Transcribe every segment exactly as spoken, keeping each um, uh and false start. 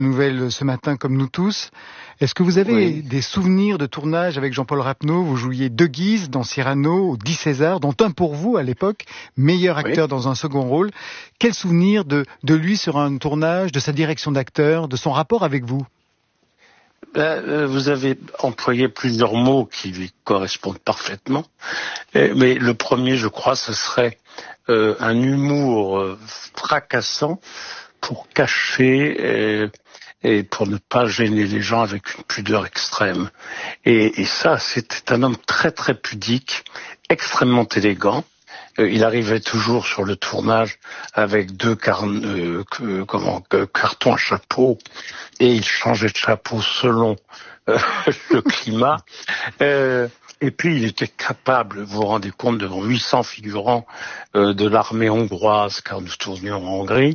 nouvelle ce matin comme nous tous. Est-ce que vous avez Oui. des souvenirs de tournage avec Jean-Paul Rapneau? Vous jouiez De Guise dans Cyrano, dix Césars, dont un pour vous à l'époque, meilleur acteur oui. dans un second rôle. Quel souvenir de, de lui sur un tournage, de sa direction d'acteur, de son rapport avec vous? Ben, euh, vous avez employé plusieurs mots qui lui correspondent parfaitement, et, mais le premier, je crois, ce serait euh, un humour euh, fracassant pour cacher euh, et pour ne pas gêner les gens avec une pudeur extrême. Et, et ça, c'était un homme très très pudique, extrêmement élégant. Euh, il arrivait toujours sur le tournage avec deux car- euh, que, comment, que, cartons à chapeau, et il changeait de chapeau selon euh, le climat. Euh, Et puis, il était capable, vous vous rendez compte, devant huit cents figurants euh, de l'armée hongroise, car nous tournions en Hongrie,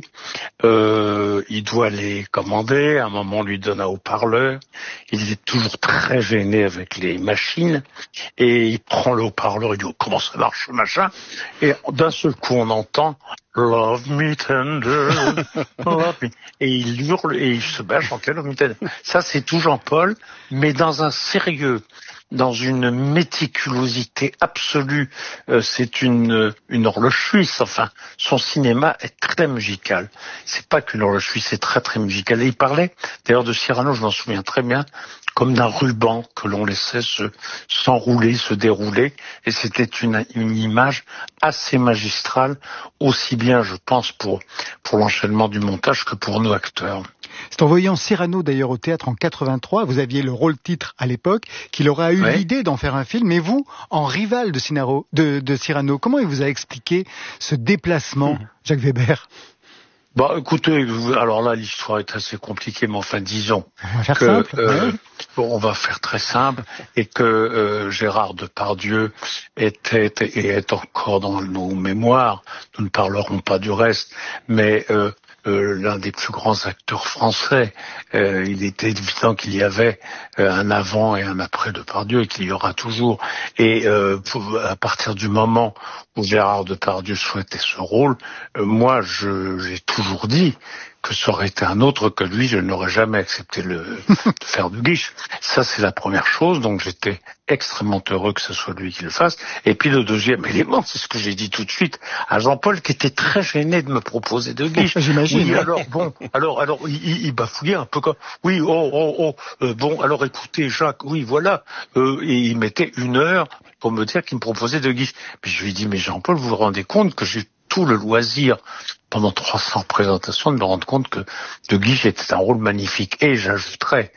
euh, il doit les commander, à un moment, on lui donne un haut-parleur, il est toujours très gêné avec les machines, et il prend le haut-parleur, il dit oh, « comment ça marche, machin ?» Et d'un seul coup, on entend « Love me tender, love me » et il hurle, et il se bat à chanter « Love me tender ». Ça, c'est tout Jean-Paul, mais dans un sérieux, dans une méticulosité absolue. Euh, c'est une une horloge suisse. Enfin, son cinéma est très musical. C'est pas qu'une horloge suisse, c'est très très musical. Et il parlait, d'ailleurs, de Cyrano, je m'en souviens très bien, comme d'un ruban que l'on laissait se s'enrouler, se dérouler. Et c'était une une image assez magistrale, aussi bien, je pense, pour pour l'enchaînement du montage que pour nous acteurs. C'est en voyant Cyrano d'ailleurs au théâtre en quatre-vingt-trois, vous aviez le rôle-titre à l'époque, qu'il aura eu oui. l'idée d'en faire un film, mais vous, en rival de, Cinaro, de, de Cyrano, comment il vous a expliqué ce déplacement, mmh. Jacques Weber? Bah, écoutez, alors là, l'histoire est assez compliquée, mais enfin, disons on va faire que simple, euh, ouais. bon, on va faire très simple, et que euh, Gérard Depardieu était et est encore dans nos mémoires. Nous ne parlerons pas du reste, mais euh, Euh, l'un des plus grands acteurs français. Euh, il était évident qu'il y avait euh, un avant et un après Depardieu et qu'il y aura toujours. Et euh, pour, à partir du moment où Gérard Depardieu souhaitait ce rôle, euh, moi, je, j'ai toujours dit que ça aurait été un autre que lui, je n'aurais jamais accepté le, de faire de Guiche. Ça, c'est la première chose. Donc, j'étais extrêmement heureux que ce soit lui qui le fasse. Et puis, le deuxième élément, c'est ce que j'ai dit tout de suite à Jean-Paul, qui était très gêné de me proposer de Guiche. J'imagine. Oui, alors, bon, alors, alors, il, il bafouillait un peu comme, oui, oh, oh, oh, euh, bon, alors écoutez, Jacques, oui, voilà. Euh, et il mettait une heure pour me dire qu'il me proposait de Guiche. Puis je lui ai dit, mais Jean-Paul, vous vous rendez compte que j'ai tout le loisir pendant trois cents représentations de me rendre compte que De Guiche était un rôle magnifique. Et j'ajouterais,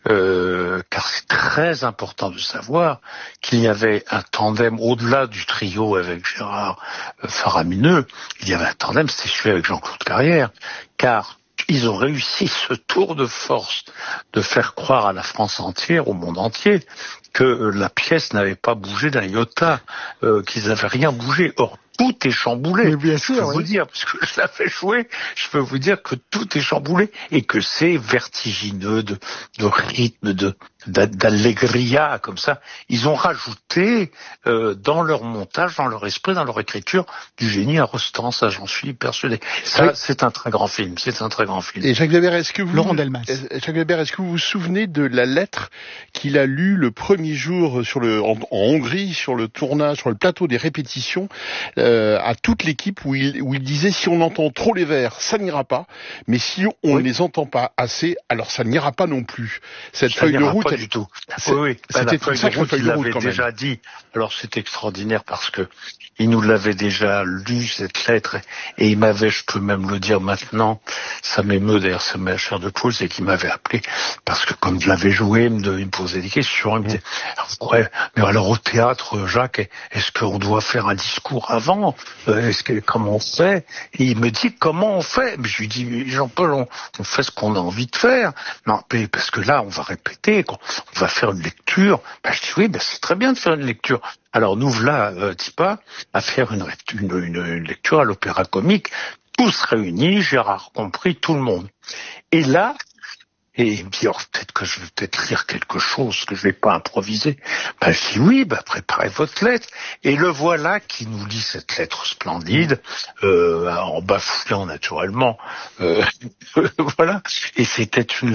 euh, car c'est très important de savoir qu'il y avait un tandem au-delà du trio avec Gérard euh, Faramineux, il y avait un tandem, c'était celui avec Jean-Claude Carrière, car ils ont réussi ce tour de force de faire croire à la France entière, au monde entier, que euh, la pièce n'avait pas bougé d'un iota, euh, qu'ils n'avaient rien bougé. Or, tout est chamboulé. Mais bien sûr, je peux oui. vous dire, parce que je l'avais joué, je peux vous dire que tout est chamboulé et que c'est vertigineux de, de rythme, de, d'allegria, comme ça. Ils ont rajouté euh, dans leur montage, dans leur esprit, dans leur écriture, du génie à Rostand, ça j'en suis persuadé. Ça, oui. c'est un très grand film, c'est un très grand film. Et Jacques Weber, est-ce que vous, Laurent Delmas. Jacques Weber, est-ce que vous vous souvenez de la lettre qu'il a lue le premier jour sur le, en, en Hongrie, sur le tournage, sur le plateau des répétitions, euh, à toute l'équipe, où il, où il disait si on entend trop les vers, ça n'ira pas, mais si on ne oui. les entend pas assez, alors ça n'ira pas non plus. Cette ça feuille de route, pas elle, du tout. C'est, oui, oui. C'était une sacrée feuille de route, quand même. déjà dit. Alors c'est extraordinaire parce que il nous l'avait déjà lu, cette lettre, et il m'avait, je peux même le dire maintenant, ça m'émeut d'ailleurs, ça met la chair de poule, c'est qu'il m'avait appelé parce que comme je l'avais joué, il me posait des questions, il me disait, ouais, mais alors au théâtre, Jacques, est-ce qu'on doit faire un discours avant? Est-ce que, comment on fait? Et il me dit, comment on fait? Mais je lui dis, Jean-Paul, on, on fait ce qu'on a envie de faire. Non, mais parce que là, on va répéter, on va faire une lecture. Ben, je dis, oui, ben, c'est très bien de faire une lecture. Alors, nous voilà, euh, Tipa, à faire une, une, une, une lecture à l'Opéra Comique, tous réunis, Gérard compris, tout le monde. Et là, Et il me dit, oh, peut-être que je vais peut-être lire quelque chose que je vais pas improviser. Ben, je dis oui, ben, préparez votre lettre. Et le voilà qui nous lit cette lettre splendide, euh, en bafouillant naturellement. Euh, voilà. Et c'était une